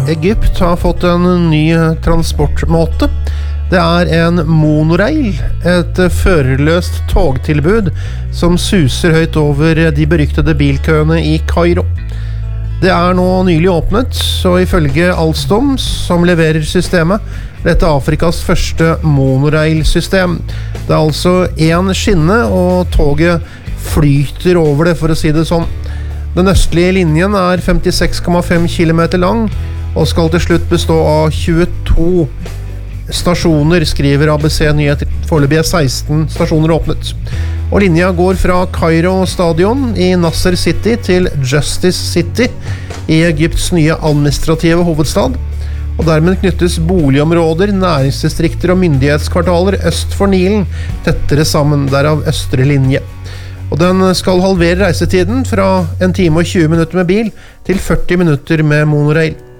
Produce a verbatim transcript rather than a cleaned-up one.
Egypt har fått en ny transportmåte. Det er en monorail, et førerløst togtilbud som suser høyt over de beryktede bilkøene i Kairo. Det er nå nylig åpnet, og ifølge Alstom, som leverer systemet, dette er Afrikas første monorail-system. Det er altså en skinne, og toget flyter over det, for å si det sånn. Den østlige linjen er femtiseks komma fem kilometer lang, og skal til slutt bestå av tjueto stasjoner, skriver A B C Nyheter. Foreløpig er seksten stasjoner åpnet. Og linja går fra Kairo stadion i Nasser City til Justice City i Egypts nye administrative hovedstad. Og dermed knyttes boligområder, næringsdistrikter og myndighetskvartaler øst for Nilen tettere sammen, derav østre linje. Og den skal halvere reisetiden fra en time og tjue minutter med bil til førti minutter med monorail.